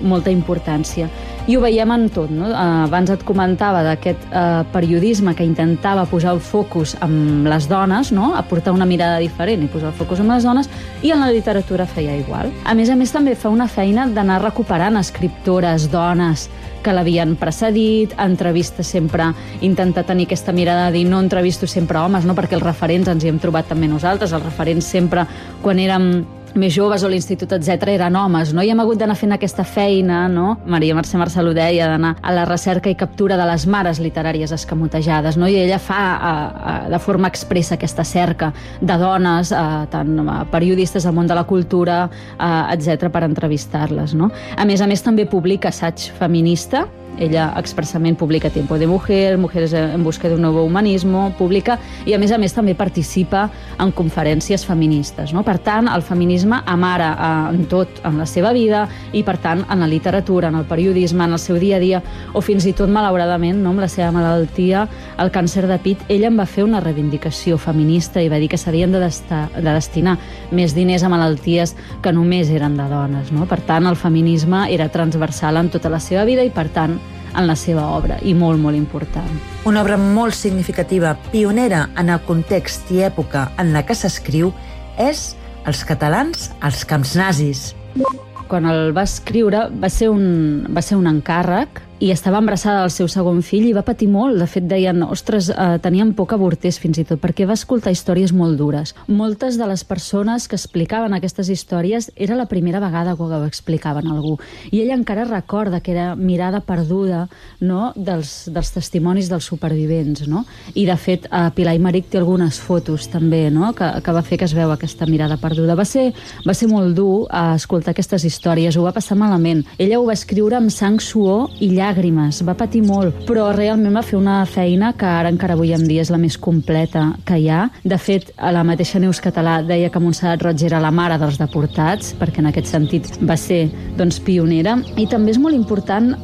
molta importància. I ho veiem en tot, no? Abans et comentava d'aquest periodisme que intentava posar el focus en les dones, no? Aportar una mirada diferent i posar el focus en les dones, i en la literatura feia igual. A més, també fa una feina d'anar recuperant escriptores, dones, que l'havien precedit, entrevista sempre, intentar tenir aquesta mirada de dir no entrevisto sempre homes, no? Perquè els referents ens hi hem trobat també nosaltres, els referents sempre, quan érem més joves o l'institut, etc., eren homes, no? I hem hagut d'anar fent aquesta feina, no? Maria Mercè Marçal ho deia, d'anar a la recerca i captura de les mares literàries escamotejades, no? I ella fa de forma expressa aquesta cerca de dones, tant periodistes del món de la cultura, etc., per entrevistar-les, no? A més, també publica assaig feminista. Ella expressament publica Tiempo de Mujer, Mujeres en busca d'un nuevo humanismo, publica, i a més també participa en conferències feministes, no? Per tant, el feminisme amara en tot, en la seva vida, i per tant, en la literatura, en el periodisme, en el seu dia a dia, o fins i tot, malauradament, no? Amb la seva malaltia, el càncer de pit, ella en va fer una reivindicació feminista i va dir que s'havien de destinar més diners a malalties que només eren de dones, no? Per tant, el feminisme era transversal en tota la seva vida i, per tant, en la seva obra, i molt, molt important. Una obra molt significativa, pionera en el context i època en la que s'escriu, és Els catalans als camps nazis. Quan el va escriure va ser un encàrrec, i estava embarassada del seu segon fill i va patir molt. De fet, deien, ostres, tenien por que avortés fins i tot, perquè va escoltar històries molt dures. Moltes de les persones que explicaven aquestes històries era la primera vegada que ho explicaven a algú. I ella encara recorda que era mirada perduda, no?, dels testimonis dels supervivents, no? I, de fet, Pilar Aymerich té algunes fotos també, no?, que va fer que es veu aquesta mirada perduda. Va ser molt dur escoltar aquestes històries, ho va passar malament. Ella ho va escriure amb sang, suor i llàgrimes, va patir molt, però realment va fer una feina que ara encara avui en dia és la més completa que hi ha. De fet, a la mateixa Neus Català deia que Montserrat Roig era la mare dels deportats, perquè en aquest sentit va ser, doncs, pionera. I també és molt important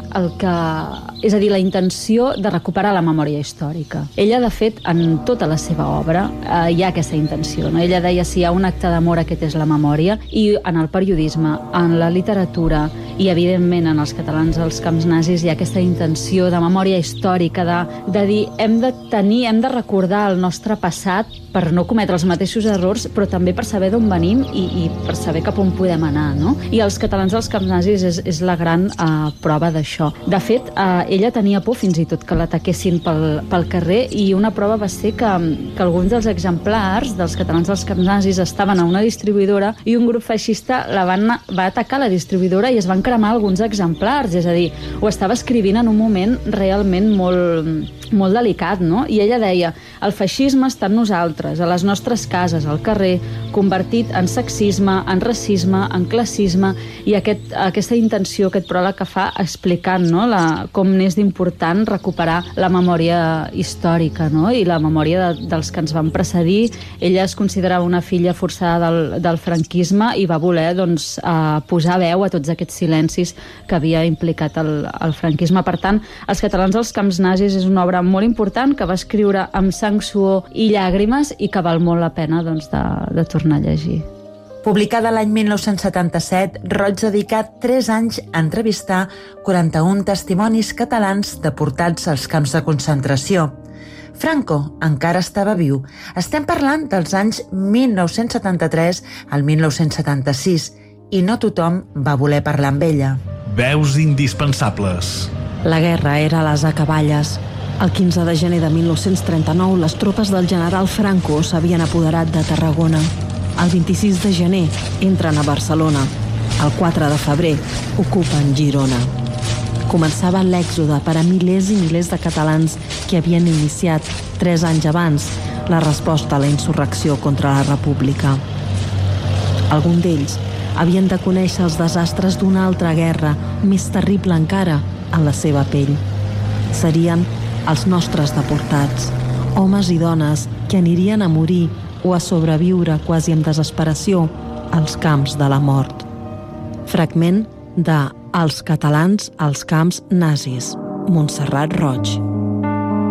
és a dir, la intenció de recuperar la memòria històrica. Ella, de fet, en tota la seva obra hi ha aquesta intenció, no? Ella deia, si hi ha un acte d'amor, aquest és la memòria, i en el periodisme, en la literatura i, evidentment, en els catalans als camps nazis hi ha aquesta intenció de memòria històrica, de dir, hem de recordar el nostre passat per no cometre els mateixos errors, però també per saber d'on venim i per saber cap on podem anar, no? I els catalans als camps nazis és la gran prova d'això. De fet, ella tenia por fins i tot que l'ataquessin pel carrer, i una prova va ser que alguns dels exemplars dels catalans als camps nazis estaven a una distribuïdora i un grup feixista va atacar la distribuïdora i es van cremar alguns exemplars, és a dir, ho estava escrivint en un moment realment molt delicat, no? I ella deia, el feixisme està en nosaltres, a les nostres cases, al carrer, convertit en sexisme, en racisme, en classisme, i aquesta intenció, aquest pròleg que fa explicant, no?, com n'és d'important recuperar la memòria històrica, no?, i la memòria dels que ens van precedir. Ella es considerava una filla forçada del franquisme i va voler, doncs, posar veu a tots aquests silencis que havia implicat el franquisme. Per tant, Els catalans als camps nazis és una obra molt important que va escriure amb sang, suor i llàgrimes i que val molt la pena, doncs, de tornar a llegir. Publicada l'any 1977, Roig dedicà 3 anys a entrevistar 41 testimonis catalans deportats als camps de concentració. Franco encara estava viu. Estem parlant dels anys 1973 al 1976 i no tothom va voler parlar amb ella. Veus indispensables. La guerra era a les acaballes. El 15 de gener de 1939, les tropes del general Franco s'havien apoderat de Tarragona. El 26 de gener entren a Barcelona. El 4 de febrer ocupen Girona. Començava l'èxode per a milers i milers de catalans que havien iniciat 3 anys abans la resposta a la insurrecció contra la República. Alguns d'ells havien de conèixer els desastres d'una altra guerra, més terrible encara, en la seva pell. Serien els nostres deportats, homes i dones que anirien a morir o a sobreviure quasi amb desesperació als camps de la mort. Fragment de Els catalans als camps nazis, Montserrat Roig.